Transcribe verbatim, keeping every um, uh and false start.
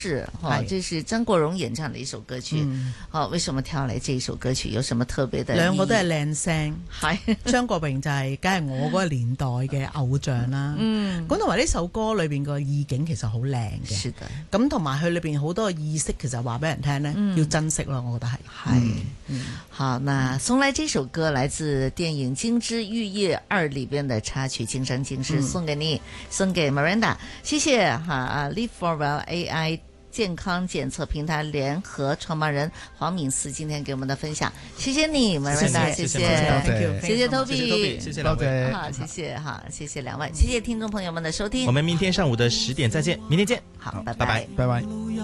是哈，這是張國榮演唱的一首歌曲。好，為什麼挑嚟這一首歌曲？有什麼特別的？ 兩個都係靚聲， 係張國榮就係梗係我嗰個年代嘅偶像啦。嗯，咁同埋呢首歌裏邊個意境其實好靚嘅。 是的。 咁同埋佢裏邊好多意識，其實話俾人聽咧，要珍惜咯。我覺得係。 係。嗯，好，那送來這首歌來自電影《金枝玉葉二》裏邊的插曲《今生今世》，送給你，送給 Miranda，謝謝哈啊 Live for Well A I。健康檢測平台聯合創辦人黃敏思今天給我們的分享，謝謝你 Miranda，謝謝，謝謝 Toby， 謝謝兩位， 好，謝謝哈，謝謝兩位，謝謝聽眾朋友們的收聽， 我們明天上午的十點再見，明天見， 好，拜拜拜，拜拜。